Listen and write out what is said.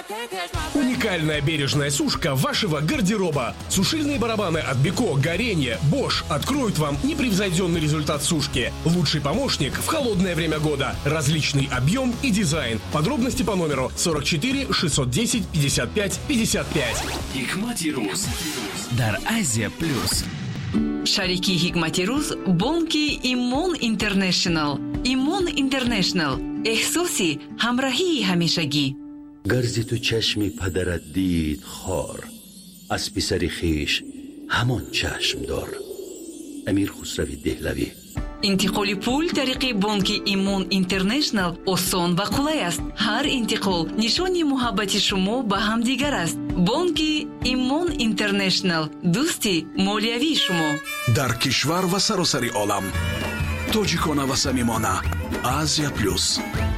Уникальная бережная сушка вашего гардероба. Сушильные барабаны от Беко, Горение, Bosch откроют вам непревзойденный результат сушки. Лучший помощник в холодное время года. Различный объем и дизайн. Подробности по номеру 44 610 55 55. Hikmati Ruz дар Азия Плюс. Шарики Hikmati Ruz бонки Имон Интернешнл. Имон Интернешнл. احساسی همراهی همیشگی. گرزی تو چشمی پدرت دید خار، از پسر خیش همان چشم دار. امیر خسروی دهلوی. انتقال پول طریق بانک ایمون اینترنشنل آسان و قلای است. هر انتقال نشانی محبت شما به هم دیگر است. بانک ایمون اینترنشنل، دوستی مالیوی شما در کشور و سراسر عالم. توجیکانه و صمیمانه. آسیا پلوس.